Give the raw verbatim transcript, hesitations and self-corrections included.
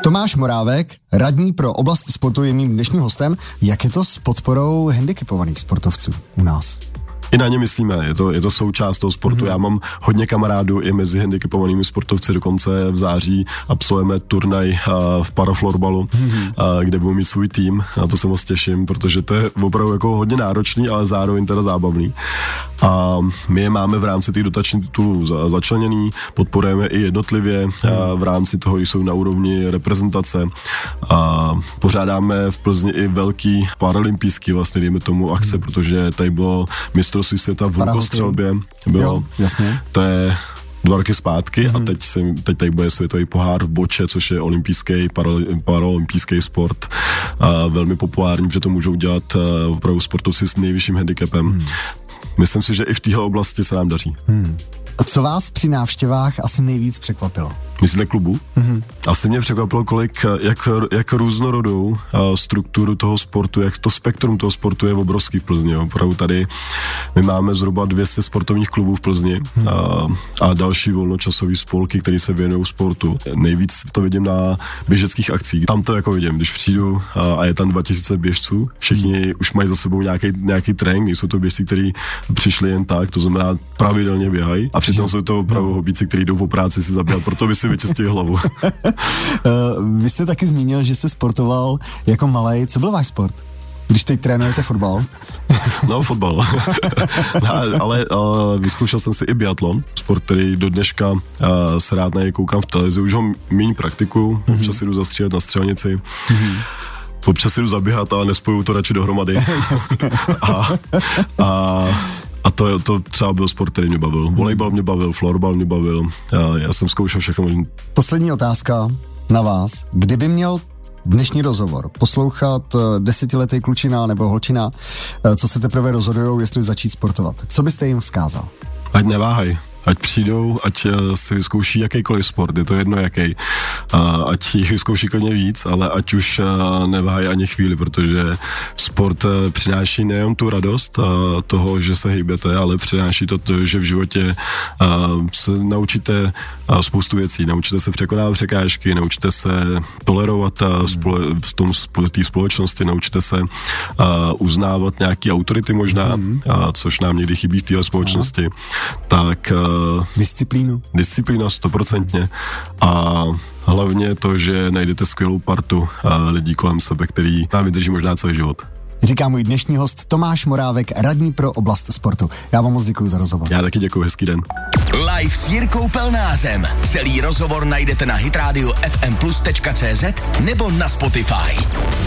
Tomáš Morávek, radní pro oblast sportu, je mým dnešním hostem. Jak je to s podporou handicapovaných sportovců u nás? I na ně myslíme, je to, je to součást toho sportu. Mm-hmm. Já mám hodně kamarádů i mezi handicapovanými sportovci, dokonce v září absolvujeme turnaj uh, v paraflorbalu, mm-hmm. uh, kde budu mít svůj tým, a to se moc těším, protože to je opravdu jako hodně náročný, ale zároveň teda zábavný. A my je máme v rámci těch dotačních titulů za, začleněný, podporujeme i jednotlivě mm-hmm. uh, v rámci toho, když jsou na úrovni reprezentace. A pořádáme v Plzni i velký paralympijský vlastně, dejme tomu akce, mm-hmm. protože tady bylo mistrovství světa v lukostřelbě. Jo, jasně. To je dva roky zpátky mm-hmm. a teď, si, teď tady bude světový pohár v boče, což je olympijský, paralympijský sport. A velmi populární, protože to můžou dělat uh, opravdu sportovci s nejvyšším handicapem. Mm. Myslím si, že i v téhle oblasti se nám daří. Mm. A co vás při návštěvách asi nejvíc překvapilo? Myslíte klubu? Mm-hmm. Asi mě překvapilo, kolik, jak, jak různorodou uh, strukturu toho sportu, jak to spektrum toho sportu je obrovský v Plzni. Opravdu tady my máme zhruba dvě stě sportovních klubů v Plzni mm. uh, a další volnočasové spolky, které se věnují sportu. Nejvíc to vidím na běžeckých akcích. Tam to jako vidím, když přijdu uh, a je tam dva tisíce běžců, všichni mm. už mají za sebou nějaký, nějaký trénink, nejsou to běžci, kteří přišli jen tak, to znamená pravidelně běhají a přitom jsou to opravdu hobíci, kteří jdou po práci si zabíjat, proto by si vyčistil hlavu. uh, vy jste taky zmínil, že jste sportoval jako malej. Co byl váš sport? Když teď trénujete fotbal? No, fotbal. Ale uh, vyzkoušel jsem si i biatlon, sport, který do dneška uh, se rád na něj koukám v televizi. Už ho míň praktikuju, mm-hmm. občas jdu zastřílet na střelnici. Mm-hmm. Občas jdu zaběhat, ale nespojuju to radši dohromady. a, a A to, to třeba byl sport, který mě bavil. Volejbal mě bavil, florbal mě bavil. Já, já jsem zkoušel všechno. Poslední otázka na vás. Kdyby měl dnešní rozhovor poslouchat desetiletý klučina nebo holčina, co se teprve rozhodujou, jestli začít sportovat, co byste jim vzkázal? Ať neváhaj. Ať přijdou, ať si vyzkouší jakýkoliv sport, je to jedno jaký. Ať jich vyzkouší klidně víc, ale ať už neváhají ani chvíli, protože sport přináší nejen tu radost toho, že se hýbete, ale přináší to, že v životě se naučíte spoustu věcí. Naučíte se překonávat překážky, naučíte se tolerovat v tom té společnosti, naučíte se uznávat nějaký autority možná, což nám někdy chybí v téhle společnosti. Tak disciplínu. Disciplína stoprocentně a hlavně to, že najdete skvělou partu lidí kolem sebe, který vám vydrží možná celý život. Říká můj dnešní host Tomáš Morávek, radní pro oblast sportu. Já vám moc děkuji za rozhovor. Já taky děkuji, hezký den. Live s Jirkou Pelnářem. Celý rozhovor najdete na hitradio ef em plus tečka cé zet nebo na Spotify.